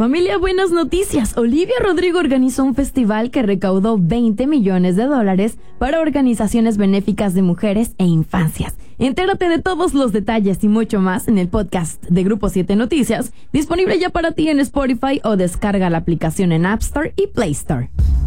Familia, buenas noticias. Olivia Rodrigo organizó un festival que recaudó $20 millones para organizaciones benéficas de mujeres e infancias. Entérate de todos los detalles y mucho más en el podcast de Grupo 7 Noticias, disponible ya para ti en Spotify o descarga la aplicación en App Store y Play Store.